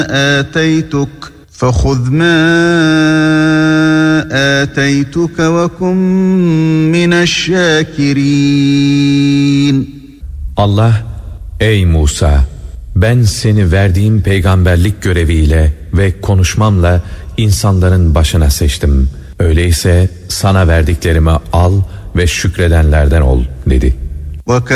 آتيتك فخذ ما آتيتك وكن من الشاكرين. Allah, ey Musa, ben seni verdiğim peygamberlik göreviyle ve konuşmamla insanların başına seçtim. Öyleyse sana verdiklerimi al ve şükredenlerden ol dedi.